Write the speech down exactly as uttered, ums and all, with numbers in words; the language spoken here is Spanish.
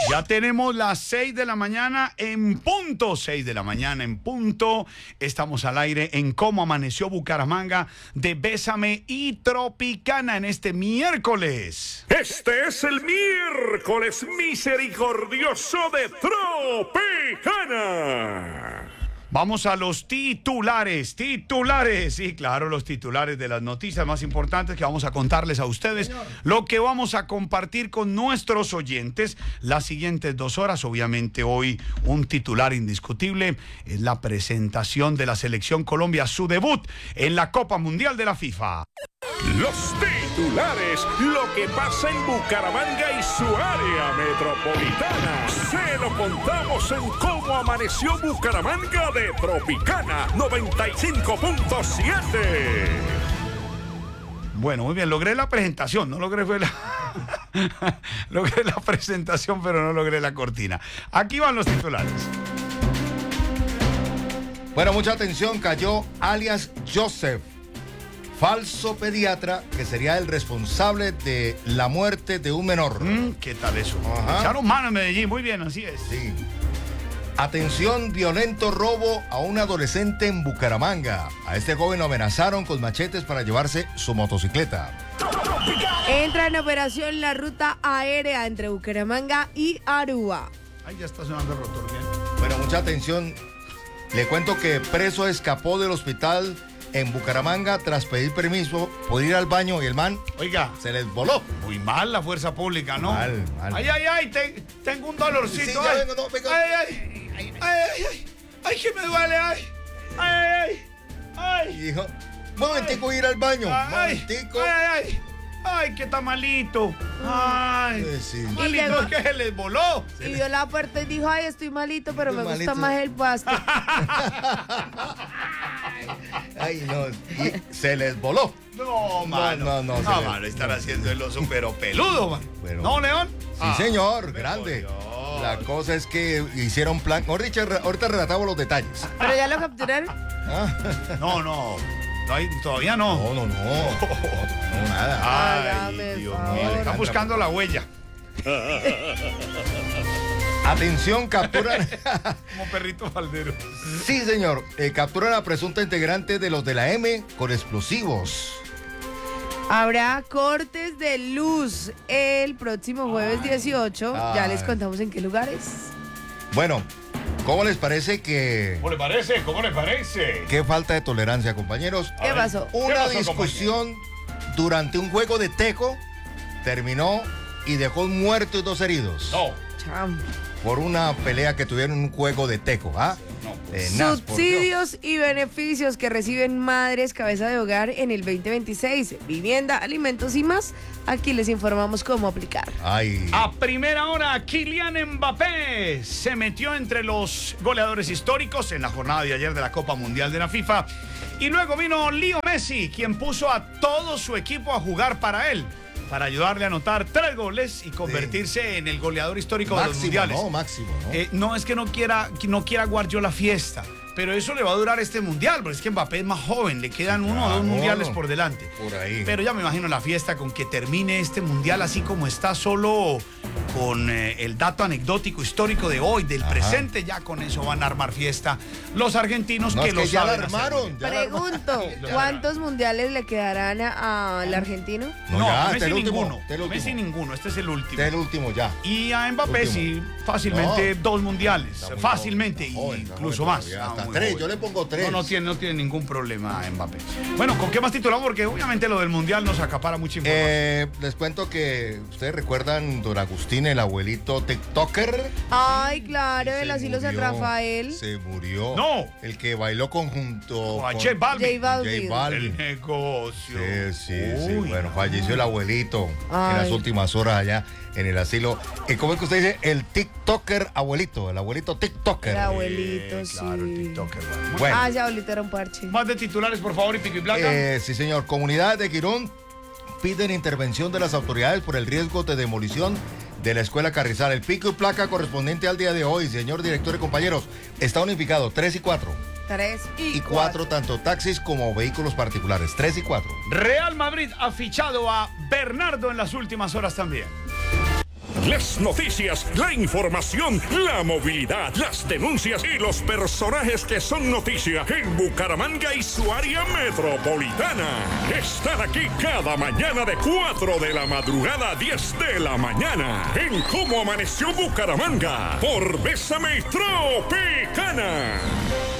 Ya tenemos las seis de la mañana en punto, seis de la mañana en punto. Estamos al aire en Cómo Amaneció Bucaramanga de Bésame y Tropicana en este miércoles. Este es el miércoles misericordioso de Tropicana. Vamos a los titulares, titulares, sí, claro, los titulares de las noticias más importantes que vamos a contarles a ustedes, Señor. Lo que vamos a compartir con nuestros oyentes las siguientes dos horas. Obviamente hoy un titular indiscutible es la presentación de la Selección Colombia, su debut en la Copa Mundial de la FIFA. Los titulares, lo que pasa en Bucaramanga y su área metropolitana. Se lo contamos en Cómo Amaneció Bucaramanga de Tropicana noventa y cinco punto siete. Bueno, muy bien, logré la presentación, no logré fue la... logré la presentación, pero no logré la cortina. Aquí van los titulares. Bueno, mucha atención, cayó alias Joseph, falso pediatra que sería el responsable de la muerte de un menor. Mm, ¿Qué tal eso? Ajá. Echaron mano en Medellín, muy bien, así es. Sí. Atención, violento robo a un adolescente en Bucaramanga. A este joven lo amenazaron con machetes para llevarse su motocicleta. Entra en operación la ruta aérea entre Bucaramanga y Aruba. Ahí ya está sonando el rotor, bien. Bueno, mucha atención. Le cuento que preso escapó del hospital en Bucaramanga tras pedir permiso por ir al baño y el man, oiga, se les voló. Muy mal la fuerza pública, ¿no? Mal, mal. Ay, ay, ay, te, tengo un dolorcito. Sí, ya ay. vengo, no, venga. Ay, ay, ay, ay, ay, ay, ay, que me duele, ay, ay, ay, ay. Y dijo, momentico, ir al baño, Ay, momentico. ay, ay, ay, que está malito. Ay, Eh, sí. malito, Y llegó- que se les voló. Y vio la puerta y dijo, ay, estoy malito, pero Estoy me gusta malito. más el pasto. Ay, no, y se les voló. No, mano. no, no, No, se le- mano, están haciendo el oso, pero peludo, man. Pero- ¿No, León? Sí, Ah, señor, me grande. jodió. La cosa es que hicieron plan. Ahorita, ahorita relatamos los detalles. Pero ya lo capturaron. Ah, No, no, no hay- todavía no. No, no, no. No, nada. Ay, Hágame Dios favor. mío, están buscando la huella. Atención, capturan. Como perrito faldero. Sí, señor. Eh, capturan a presunta integrante de los de la M con explosivos. Habrá cortes de luz el próximo jueves dieciocho. Ya ay. les contamos en qué lugares. Bueno, ¿cómo les parece que. ¿Cómo le parece? ¿Cómo le parece? Qué falta de tolerancia, compañeros? ¿Qué pasó? Una pasó, discusión durante un juego de tejo terminó y dejó un muerto y dos heridos. No, Cham. Por una pelea que tuvieron en un juego de tejo, ¿ah? no. Tenaz, por Dios. Subsidios y beneficios que reciben madres cabeza de hogar en el veinte veintiséis. Vivienda, alimentos y más. Aquí les informamos cómo aplicar. Ay. A primera hora, Kylian Mbappé se metió entre los goleadores históricos en la jornada de ayer de la Copa Mundial de la FIFA. Y luego vino Leo Messi, quien puso a todo su equipo a jugar para él, para ayudarle a anotar tres goles y convertirse en el goleador histórico de los Máximo, mundiales. no, máximo, ¿no? Eh, no es que no quiera, que no quiera Guardiola fiesta, pero eso le va a durar este mundial, porque es que Mbappé es más joven, le quedan uno o dos claro. mundiales por delante. Por ahí. Pero ya me imagino la fiesta con que termine este mundial así como está, solo con eh, el dato anecdótico histórico de hoy, del Ajá. presente, ya con eso van a armar fiesta los argentinos No, que es lo que ya la saben hacer muy armaron. bien. Ya la armaron. Pregunto, ¿cuántos mundiales le quedarán a- al argentino? No, No, ya, a este Messi es el último, ninguno. este es el último. Messi ninguno, este es el último. Este es el último ya. Y a Mbappé Último. sí, fácilmente No. dos mundiales, Está muy fácilmente, joven, está joven, está incluso joven más. todavía, Ah, hasta muy tres, joven. yo le pongo tres. No, no tiene, no tiene ningún problema Mbappé. Bueno, ¿con qué más titulamos? Porque obviamente lo del mundial nos acapara mucha información. Eh, les cuento que ustedes recuerdan don Agustín, el abuelito TikToker. Ay, claro, Se el asilo San murió, Rafael. Se murió. No. El que bailó conjunto O a con J Balvin. J Balvin. J Balvin. El negocio. Sí, sí, sí. Uy, Bueno, no. falleció el abuelito en Ay. las últimas horas allá en el asilo. ¿Y cómo es que usted dice? El TikToker abuelito, el abuelito TikToker. El abuelito, Eh, sí. Claro, el TikToker. bueno. Bueno. Ah, ya abuelito era un parche. Más de titulares, por favor, y pico y placa. Eh, sí, señor. Comunidades de Quirón piden intervención de las autoridades por el riesgo de demolición de la escuela Carrizal. El pico y placa correspondiente al día de hoy, señor director y compañeros, está unificado tres y cuatro. Tres y, Y cuatro, tanto taxis como vehículos particulares. Tres y cuatro. Real Madrid ha fichado a Bernardo en las últimas horas también. Las noticias, la información, la movilidad, las denuncias y los personajes que son noticia en Bucaramanga y su área metropolitana. Están aquí cada mañana de cuatro de la madrugada a diez de la mañana en Cómo Amaneció Bucaramanga por Bésame Tropicana.